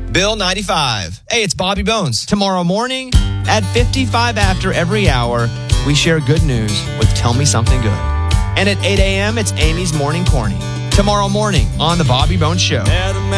Bill 95. Hey, it's Bobby Bones. Tomorrow morning at 55 after every hour, we share good news with Tell Me Something Good. And at 8 a.m., it's Amy's Morning Corny. Tomorrow morning on The Bobby Bones Show.